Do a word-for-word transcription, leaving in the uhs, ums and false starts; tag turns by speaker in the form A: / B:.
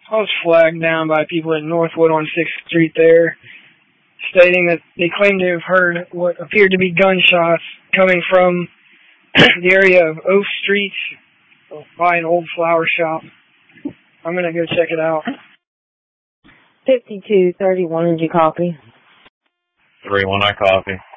A: I was flagged down by people in Northwood on sixth Street there, stating that they claimed to have heard what appeared to be gunshots coming from the area of Oak Street by an old flower shop. I'm going to go check it out.
B: fifty-two thirty-one, did you copy?
C: three one, I copy.